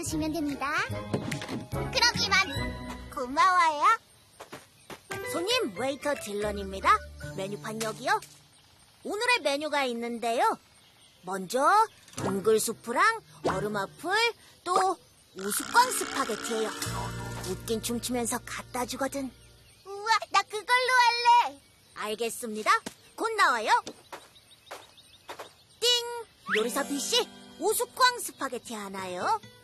주시면 됩니다. 그럼 이만. 고마워요. 손님, 웨이터 딜런입니다. 메뉴판 여기요. 오늘의 메뉴가 있는데요. 먼저 은글수프랑 얼음와플, 또 우스꽝 스파게티예요. 웃긴 춤추면서 갖다 주거든. 우와, 나 그걸로 할래. 알겠습니다. 곧 나와요. 띵! 요리사 B씨, 우스꽝 스파게티 하나요.